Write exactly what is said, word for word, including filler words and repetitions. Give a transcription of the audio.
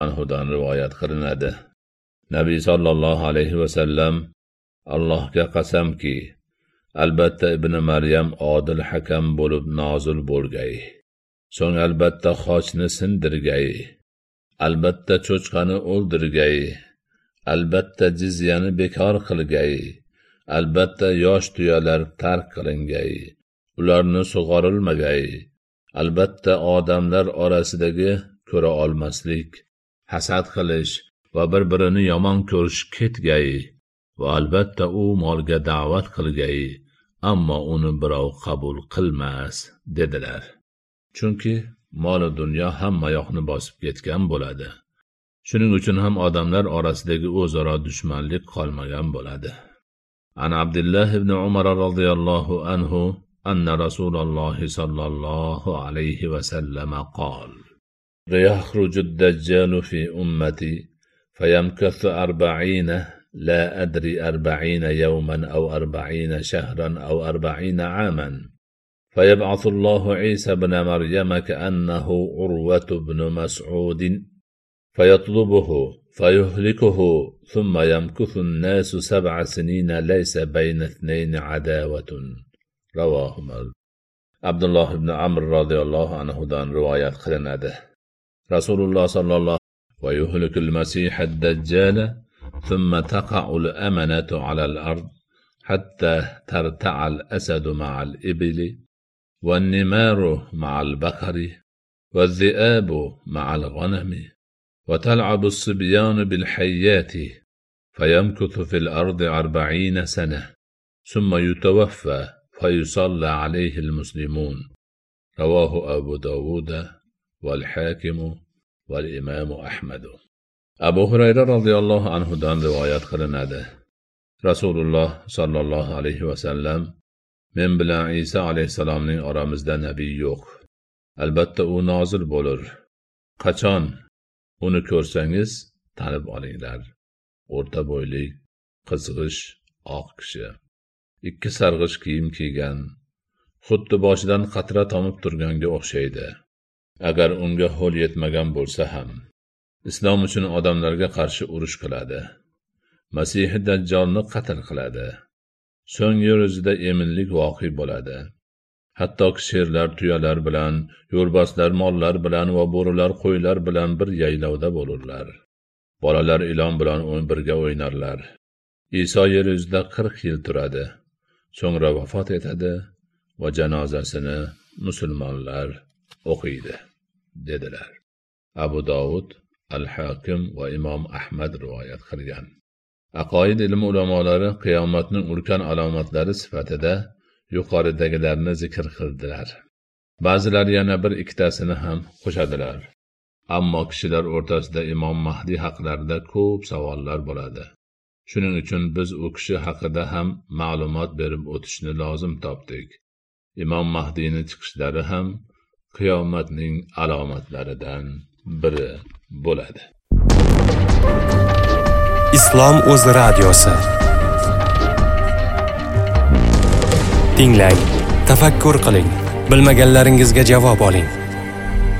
anhudan rivoyat qilinadi. Nabiy sallallohu alayhi va sallam: Allohga qasamki, albatta ibn Maryam odil hakam bo'lib nozil bo'lgay. So'ng albatta xochni sindirgay. Albatta cho'chqani o'ldirgay. Albatta jizyani bekor qilgay. Albatta yosh tuyalar tark qilingay. Ularni sug'orilmagay. Albatta odamlar orasidagi ko'ra olmaslik, hasad qilish va bir-birini yomon ko'rish ketgay. Va albatta u molga da'vat qilgay, ammo uni birov qabul qilmas dedilar. Chunki mol dunyo hamma yoqni bosib ketgan bo'ladi. Shuning uchun ham odamlar orasidagi o'zaro dushmanlik qolmagan bo'ladi. An Abdullah ibn Umar radhiyallohu anhu anna Rasululloh sallallohu alayhi va sallam qol: "Yakhruju ad-dajjalu fi ummati fayamkathu arba'ina la adri arba'ina yawman aw arba'ina shahran aw arba'ina 'aman. فيبعث الله عيسى بن مريم كأنه عروة بن مسعود فيطلبه فيهلكه ثم يمكث الناس سبع سنين ليس بين اثنين عداوة." رواه مسلم. عبد الله بن عمرو رضي الله عنه دان روايات qilinadi. Rasululloh sallallohu ويهلك المسيح الدجال ثم تقع الأمنة على الأرض حتى ترتع الأسد مع الإبل والنمار مع البقر والذئاب مع الغنم وتلعب الصبيان بالحيات فيمكث في الأرض أربعين سنة ثم يتوفى فيصلى عليه المسلمون. رواه أبو داود والحاكم والإمام أحمد. أبو هريرة رضي الله عنه دان روايات qilinadi. Rasululloh sallallohu alayhi va sallam: "Men bilan Isa alayhisalomning oramizda nabiy yo'q. Albatta u nozil bo'lar. Qachon uni ko'rsangiz tanib olinglar. O'rta bo'yli, qizg'ish, oq kishi, ikki sarg'ish kiyim kiygan, xuddi boshidan qatra tomib turganga o'xshaydi. Agar unga ho'l yetmagan bo'lsa ham, islom uchun odamlarga qarshi urush qiladi. Masih Dajjolni qatl qiladi. So'ng yer yuzida eminlik voqi bo'ladi. Hatto sherlar tuyalar bilan, yo'lbarslar mollar bilan va bo'rilar qo'ylar bilan bir yaylovda bo'lurlar. Bolalar ilon bilan birga o'ynarlar. Iso yer yuzida qirq yil turadi. So'ngra vafot etadi va janozasini musulmonlar o'qiydi" dedilar. Abu Dovud, Al-Hakim va Imom Ahmad rivoyat qilgan. Aqoid ilm ulamolari qiyomatning ulkan alomatlari sifatida yuqoridagilarni zikr qildilar. Ba'zilar yana bir ikkitasini ham qo'shadilar. Ammo kishilar o'rtasida Imom Mahdi haqlarida ko'p savollar bo'ladi. Shuning uchun biz u kishi haqida ham ma'lumot berib o'tishni lozim topdik. Imom Mahdining chiqishlari ham qiyomatning alomatlaridan biri bo'ladi. Islom o'z radiosi. Tinglang, tafakkur qiling, bilmaganlaringizga javob oling.